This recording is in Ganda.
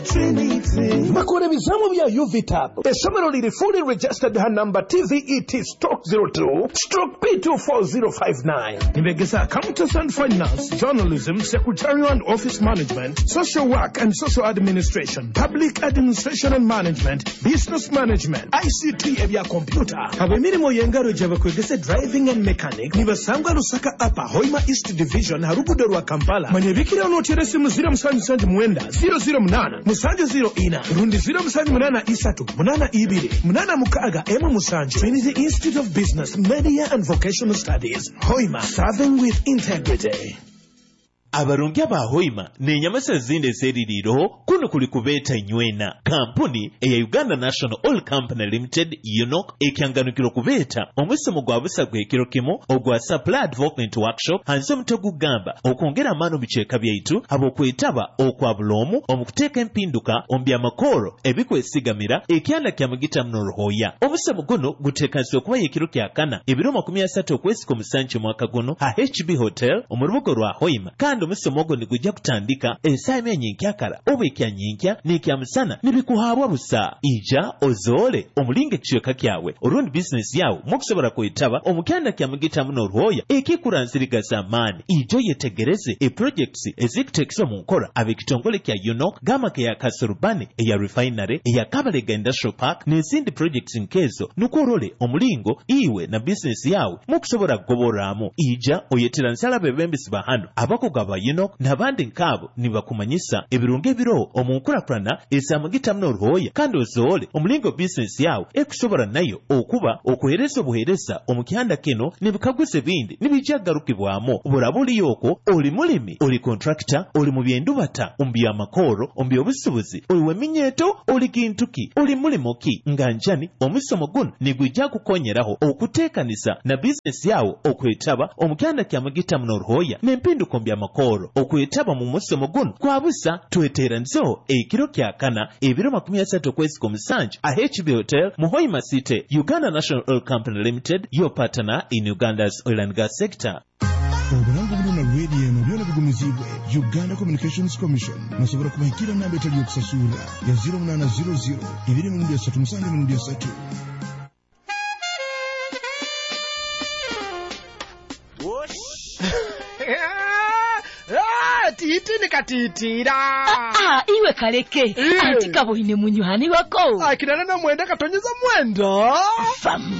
Trinity. Makore bizamu bya UVTAB. Essomero liri fully registered her number TVET/02 P24059. Nimegeza accountants and finance, journalism, secretarial and office management, social work and social administration, public administration and management, business management, ICT ebya computer. Abemirimo yengaro jabakwegese driving and mechanic. Nibasangwa Lusaka Upper, Hoima East Division, Harugudo rwa Kampala. Manyebikira onoterese muzira musanji mwenda 008 musanji 0 rundi 0 musanji Trinity Institute of Business, Media and Vocational Studies. Hoima, serving with integrity. Abarungi aba Hoima nenyamasa zinde zeririro kuno kuli kubeeta nywena kampuni eya Uganda National Oil Company Limited UNOC ekyanganukiro kubeeta omwesemo gwa busa gwekiro kimu ogwa Supply Advocate Workshop hanze mutego gamba okwongera amano bicheka byaitu abokwetaba okwabulomu omukuteeka empinduka ombya makoro ebikwesigamira ekyanda kya mugita mnoruhoya omwesemo guno gutekanzwe kuba yekiro kya kana ebiro 30 okwezi k'omusanju mwaka guno ha HB Hotel omurubugo rwa Hoima kandi omusomogo nigujja kutandika esaawa enyinkakala oba ekyanyinkya n'ekyamusana nibikuhaabwa busa ija ozoole omulinga ekicweka kyawe olundi bizinesi yawe mukusobola kwetaba omukyanda kya mugitamu n'olwoya ekikuranzirigaza amaani ijo yetegereze eprojekts ezikuteekesebwa mu nkola ab'ekitongole kya UNOC gamaka eya Kasurubani eya refinery eya Kabalega Industrial Park n'ezindi projects nkezo nukorole omulingo iwe na bizinesi yawe mukusobola kugoboraamu ija oyetera nsala bebembezi bahano abakugaba UNOC n'abandi nkabo nibakumanyisa ebirungo ebiro omunkulakulana esamugitamu n'olwoya kandi ozoole omulingo bizinesi yawe ekusobola nayo okuba okuhereza obuhereza omukyanda kino nibikaguze bindi nibijjagalukibwamu bulaba oliyoko oli mulimi oli contractor oli mu byendubata ombi amakoro ombi obusubuzi oli weminyeeto oli kintuki oli mulimo ki nga njani omusomo guno nigwijja kukonyeraho okuteekanisa na bizinesi yawe okwetaba omukyanda kya mugitamu n'olwoya n'empinduka ombi amakoro okwetaba mu musomo guno kwabusa tweteranzo ekiro kya kana ebiro 30 okwezi k'omusanju HB Hotel mu Hoima City, Uganda National Oil Company Limited, your partner in Uganda's oil and gas sector. Obulango buluna lwedi eno byona bigumizibwe Uganda Communications Commission musobola kubahikira namba etali yokusasula ya 0800 237 Titi nikatitira. Iwe kaleke. Antika boine munywani wako. Akirana na mwenda katonyeza mwendo. Famu.